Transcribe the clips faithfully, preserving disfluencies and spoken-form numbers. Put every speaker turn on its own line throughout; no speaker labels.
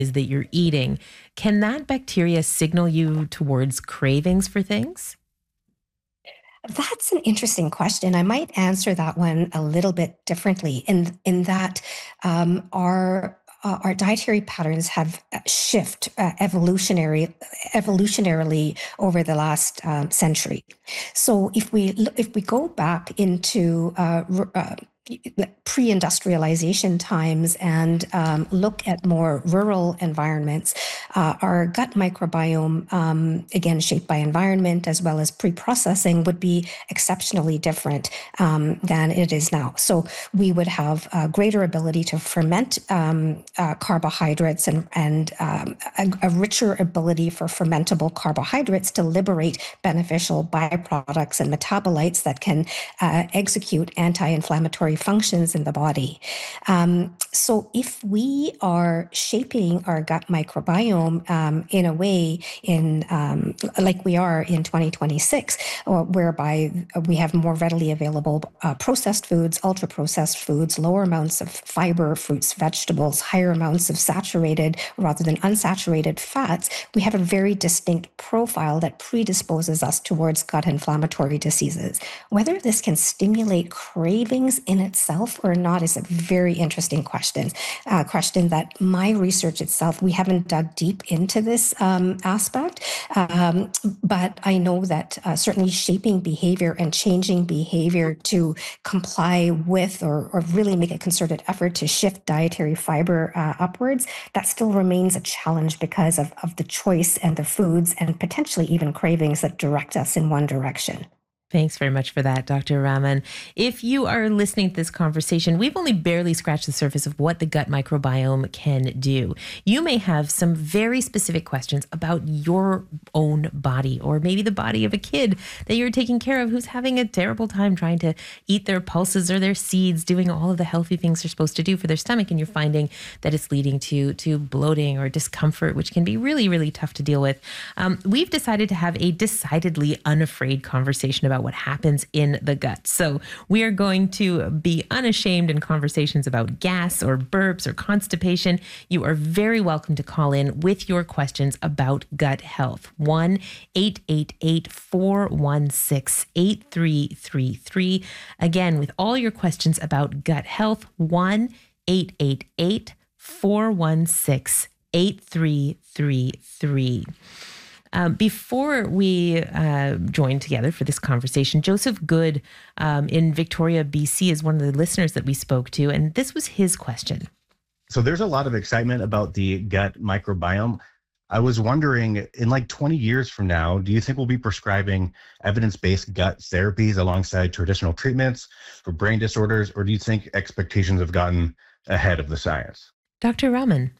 is that you're eating, can that bacteria signal you towards cravings for things?
That's an interesting question. I might answer that one a little bit differently in in that um, our uh, our dietary patterns have uh, shift uh, evolutionary evolutionarily over the last um, century. So if we l- if we go back into uh, r- uh, pre-industrialization times and um, look at more rural environments, uh, our gut microbiome, um, again shaped by environment as well as pre-processing, would be exceptionally different um, than it is now. So we would have a greater ability to ferment um, uh, carbohydrates and, and um, a, a richer ability for fermentable carbohydrates to liberate beneficial byproducts and metabolites that can uh, execute anti-inflammatory functions in the body. Um, so if we are shaping our gut microbiome um, in a way in um, like we are in twenty twenty-six, or whereby we have more readily available uh, processed foods, ultra processed foods, lower amounts of fiber, fruits, vegetables, higher amounts of saturated rather than unsaturated fats, we have a very distinct profile that predisposes us towards gut inflammatory diseases. Whether this can stimulate cravings in itself or not is a very interesting question. Uh, question that my research itself, we haven't dug deep into this um, aspect, um, but I know that uh, certainly shaping behavior and changing behavior to comply with or, or really make a concerted effort to shift dietary fiber uh, upwards, that still remains a challenge because of, of the choice and the foods and potentially even cravings that direct us in one direction.
Thanks very much for that, Doctor Raman. If you are listening to this conversation, we've only barely scratched the surface of what the gut microbiome can do. You may have some very specific questions about your own body, or maybe the body of a kid that you're taking care of who's having a terrible time trying to eat their pulses or their seeds, doing all of the healthy things they're supposed to do for their stomach, and you're finding that it's leading to, to bloating or discomfort, which can be really, really tough to deal with. Um, we've decided to have a decidedly unafraid conversation about what happens in the gut. So we are going to be unashamed in conversations about gas or burps or constipation. You are very welcome to call in with your questions about gut health. one eight eight eight, four one six, eight three three three. Again, with all your questions about gut health, one eight eight eight, four one six, eight three three three. Um, before we uh, join together for this conversation, Joseph Good um, in Victoria, B C is one of the listeners that we spoke to, and this was his question.
So there's a lot of excitement about the gut microbiome. I was wondering, in like twenty years from now, do you think we'll be prescribing evidence-based gut therapies alongside traditional treatments for brain disorders, or do you think expectations have gotten ahead of the science?
Doctor Raman.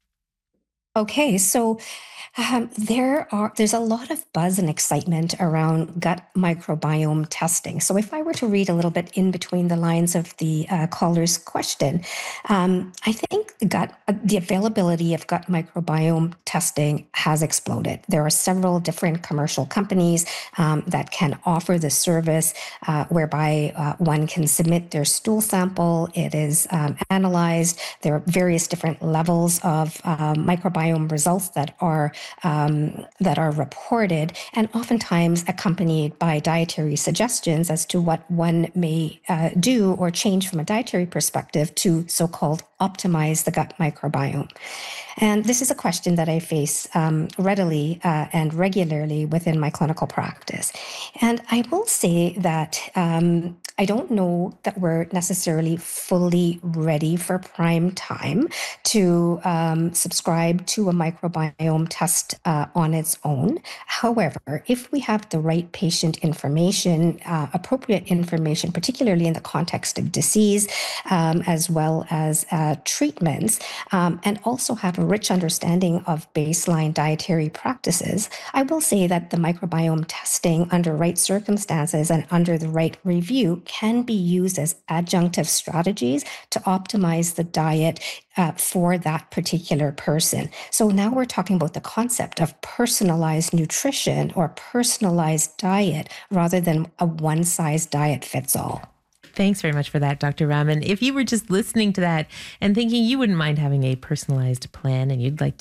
Okay, so um, there are there's a lot of buzz and excitement around gut microbiome testing. So if I were to read a little bit in between the lines of the uh, caller's question, um, I think the gut uh, the availability of gut microbiome testing has exploded. There are several different commercial companies um, that can offer the service, uh, whereby uh, one can submit their stool sample. It is um, analyzed. There are various different levels of um, microbiome results that are um, that are reported, and oftentimes accompanied by dietary suggestions as to what one may uh, do or change from a dietary perspective to so-called optimize the gut microbiome. And this is a question that I face um, readily uh, and regularly within my clinical practice. And I will say that um, I don't know that we're necessarily fully ready for prime time to um, subscribe to a microbiome test uh, on its own. However, if we have the right patient information, uh, appropriate information, particularly in the context of disease, um, as well as uh, treatments, um, and also have a rich understanding of baseline dietary practices, I will say that the microbiome testing under right circumstances and under the right review can be used as adjunctive strategies to optimize the diet uh, for that particular person. So now we're talking about the concept of personalized nutrition or personalized diet rather than a one-size diet fits all.
Thanks very much for that, Doctor Raman. If you were just listening to that and thinking you wouldn't mind having a personalized plan and you'd like